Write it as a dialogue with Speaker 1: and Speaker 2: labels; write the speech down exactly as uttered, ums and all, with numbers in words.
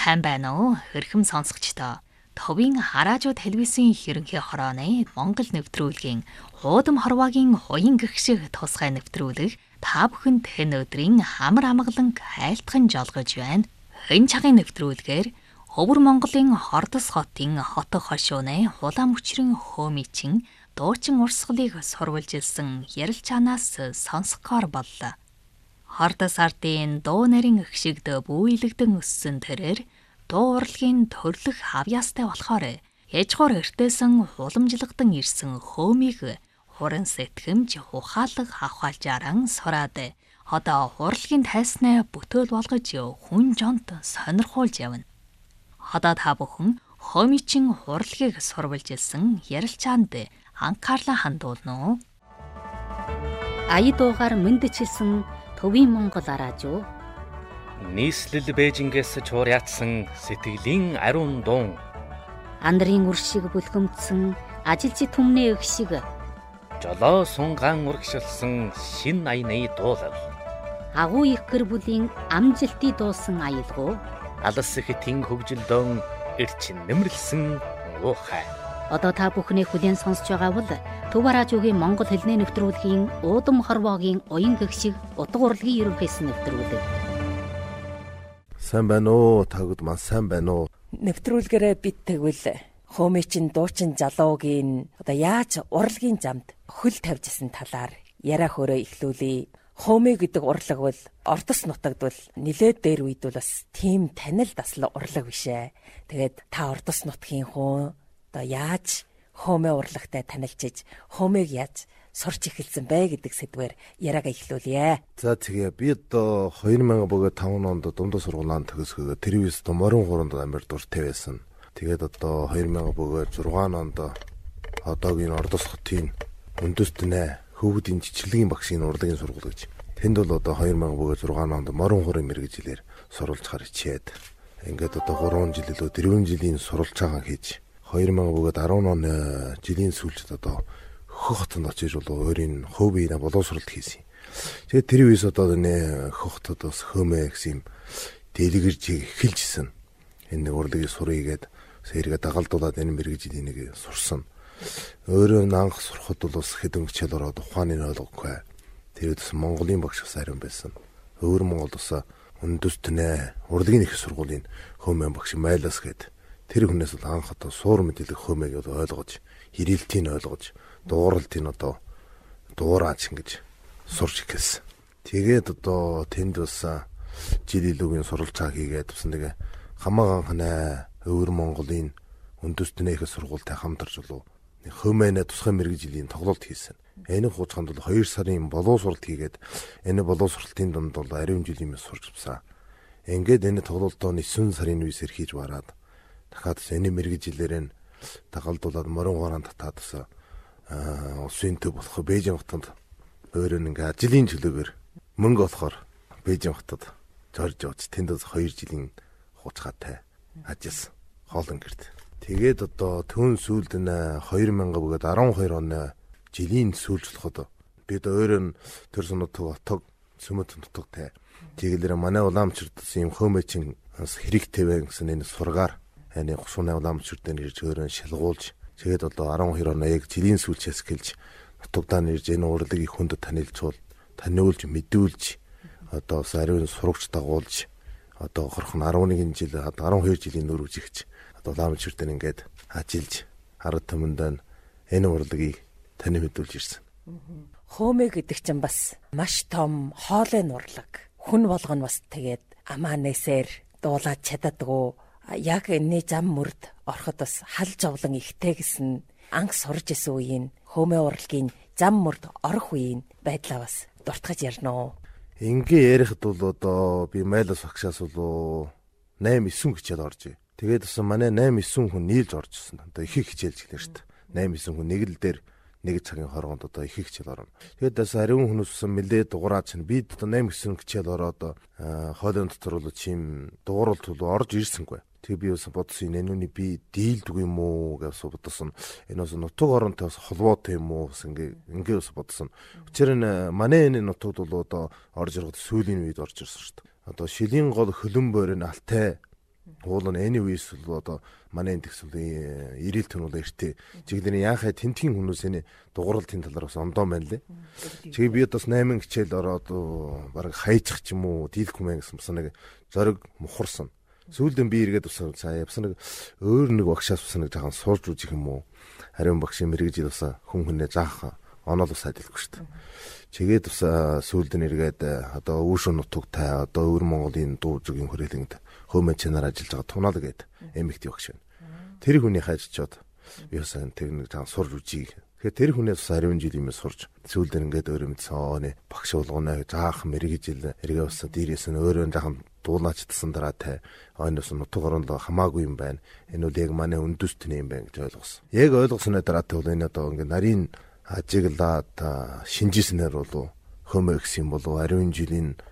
Speaker 1: Сайн байна уу? Хэрхэм сонсогчдоо. Товын хараажуу телевизийн ерөнхий хорооны Монгол нэвтрүүлгийн Хуудам хорвоогийн хуян гэгшиг тусгай нэвтрүүлэг та бүхэнд энэ өдрийн хамар амгалан айлтган жолгож байна. Энэ цагийн нэвтрүүлгээр Өвөр Монголын Хордос хотын хотог хошууны хулаан мөчрийн хөөмичин дуучин урсгалыг сурвалжилсан ярилцаанаас сонсохоор боллоо. Хордос ардын дуу нарийн гэгшигд бүйлэгдэн өссөн тэрээр дуу урлагийн төрлөх хавьяастай болохоор яжгуур эртээсэн хуламжлагдан ирсэн хөөмийг хуран сэтгэмж ухаалаг хавхаалжааран сураад одоо урлагийн тайснаа бүтээл болгож хүн жонт сонирхуулж явна. Одоо та бүхэн хөөмичин урлагийг сурвалжилсан ярилцаанд анхаарлаа хандуулна уу?
Speaker 2: Ая дуугаар мэндчилсэн Төвийн Монгол араажуу
Speaker 3: нийслэл Бээжингээс чуурьяатсан сэтгэлийн ариун дуун
Speaker 2: андрын үршиг бүлгэмдсэн ажилчид түмний өгшиг
Speaker 3: жолоо сунгаан урагшилсан шин аяны дуулал
Speaker 2: агуу их гэр бүлийн амжилтыг дуусан аялгуу
Speaker 3: алс хэтийн хөгжилдөн эрчин нэмэрлсэн уухай.
Speaker 2: Одоо та бүхний хүлээн сонсож байгаа бол Төв араажуугийн Монгол хэлний нэвтрүүлгийн Уудам хорвоогийн уян гэгшиг утга урлагийн ерөнхийс нэвтрүүлэг.
Speaker 4: Сайн байна уу? Тагд маань сайн байна уу?
Speaker 5: Нэвтрүүлгээрээ бид тэгвэл хөөмичин дуучин залуугийн одоо яаж урлагийн замд хөл тавьжсэн талаар яриа хөрөө эхлүүлье. Хөөмэ гэдэг урлаг бол Ордос нутагд бол нилээд дээр үед бол бас тийм танил дасал урлаг бишээ. Тэгээд та Ордос нутгийн хүн одоо яаж хөөмэ урлагтай танилцж хөөмэг яаж сурч эхэлсэн бэ гэдэг сэдвээр яриагаа эхлүүлье.
Speaker 4: За тэгээ би одоо хоёр мянган бөгөөд таван онд дундас сургуулийн төгсгөө телевиз одоо морин хуранд амир дуртай байсан. Тэгээд одоо хоёр мянган бөгөөд зургаан онд одоогийн Ордос хотын үндэстнээ хөвгүүдийн жижиглэгийн багшийн урлагийн сургууль гэж. Тэнд бол одоо хоёр мянган бөгөөд зургаан онд морин хурын мэргэжилээр сурвалжахаар хичээд ингээд одоо гурван жил илүү дөрвөн жилийн сурвалжаагаа хийж хоёр мянган бөгөөд арван оны жилийн сүүлд одоо Хөх хотод очиж бол өөрийн хөөбийн боловсролт хийсэн. Тэгээд тэр үеэс одоо нэ Хөх хотод бас хөөмэ гэсэн юм дэлгэрж эхэлжсэн. Энэ урлагийн сурыгээд сэргээ дагалдуулаад энэ мэргэжлийн нэг сурсан. Өөрөө анх сурахад бол бас хэдэн хичээл ороод ухааны ойлгохгүй. Тэр үс Монголын багш бас ариун байсан. Өвөр Монгол бас үндэстнээ урлагийн их сургуулийн хөөмэ багш Майлас гээд тэр хүнээс бол анх одоо суур мэдээлэл хөөмэг ойлгож, хэрэлтийг ойлгож, дууралтыг одоо дуураач ингэж сурч эхэлсэн. Тэгээд одоо тэнд бас жил илүүгийн сурвалжаа хийгээд бас нэг хамаа анхнаа Өвөр Монголын үндэстнээ их сургуультай хамтарч болов хөөмэнэ тусгай мэргэжлийн тоглолт хийсэн. Энэ хуучханд бол хоёр сарын боловсролт хийгээд энэ боловсролтын дунд бол ариун жилийн мэс сурч авсан. Ингээд энэ тоглолтоо нэгэн сарын үеэс эрхийж бараад дахиад энэ мэргэжилээр нь дагалдуулаад морин хураан татаад бас улсын төв болох Бээжин хотод өөрөө ингээ жилийн чөлөөгөр мөнгө олохоор Бээжин хотод зорж явж тэнд бас хоёр жилийн хуучгаатай ажилласан хоолн гэрд. Тэгээд одоо төвн сүүлд нэ хоёр мянган бөгөөд арван хоёр оны жилийн сүүлж болоход бид өөрөө төр сунутг отог сүмэт нутагтай тэгэлэр манай уламжлалт юм хөөмэчин хэрэгтэй байх гэсэн энэ сургаар энэ гусууны уламжлалт дээр ирж өөрөө шалгуулж тэгээд одоо арван хоёр оны яг жилийн сүүлчээс гэлж нутагдаа нэрж энэ урлагийг хүнд танилцуул таниулж мэдүүлж одоо ариун сурагч дагуулж одоо горхон арван нэгэн жил арван хоёр жилийн нөр үжигч одоо уламжлалт дээр ингээд ажиллаж арга түмэнд энэ урлагийг таны мэдүүлж ирсэн.
Speaker 5: Хөөмэ гэдэг чинь бас маш том хоолойн урлаг. Хүн болгоно бас тэгээд амаа нэсээр дуулаад чаддаггүй. Яг энэ зам мөрд ороход бас хал жовлон ихтэй гэсэн анх сурж исэн үеийн хөөмэ урлагийн зам мөрд орох үеийн байдлаа бас дуртгаж ярина уу?
Speaker 4: Ингээ ярихад бол одоо би Майлас багшаас бол восемь девять хичээл орж. Тэгээд бас манай восемь девять хүн нийлж оржсэн. Одоо их их хичээлж гэлээ шүү дээ. восемь девять хүн нэг л дээр нэг цагийн хооронд одоо их их хичээл орно. Тэгээд бас ариун хүмүүс ус мэлээ дугаараа чинь бид одоо восемь девять хичээл ороод хоолойн дотор бол чим дууралт бол орж ирсэнгүй. Тэг би бас бодсон энэ нүуний би дийлдэг юм уу гэж бодсон. Энэ бас нутаг оронтой бас холбоотой юм уу гэсэн ингээ ингээ бас бодсон. Учир нь манай энэ нутагд бол одоо орж ирэх сүүлийн үед орж ирсэн шүү дээ. Одоо шилийн гол хөлөн бойрын алтай Уул нь anyways л одоо манай энэ тэгсүүлийн ирэл төнүүл эртээ чиглэний яахаа тентгийн хүмүүсийн дугуйлтын талаар бас ондоо байна лээ. Чигээ би бас восемь хичээл ороод баг хайчих ч юм уу дийлэхгүй мэн гэсэн бас нэг зориг мухарсан. Сүүлдэн би эргээд бас цаа явсан нэг өөр нэг багшаас бас нэг жоохон суулж үзэх юм уу. Ариун багшийн мэрэгжил бас хүн хүнээ заах оноол бас адилгүй шүү дээ. Чигээд бас сүүлдэн эргээд одоо үүшин нутагтай одоо өвөр Монголын дуу зүгийн хүрээлэнд хөөмө чанаар ажиллаж байгаа тунаал гээд эмэгтэй багш байна. Тэр хүний хайжчод би бас тэр нэг жаа сурж үзье. Тэгэхээр тэр хүнээс бас ариун жил юм сурж сүүлдэн ингээд өөрөө мэдсэн ооны багш болгоно заах мэрэгжил эргээ бас дээрээс нь өөрөө жаахан дуулаачдсан дараа тай ойноос нутаг орондоо хамаагүй юм байна. Энэ үл яг манай үндэстэн юм байна гэж ойлгосон. Яг ойлгосны дараа тай бол энэ одоо ингээд нарийн ажиглаад шинжижснээр болов хөөмө гэсэн юм болов ариун жилийн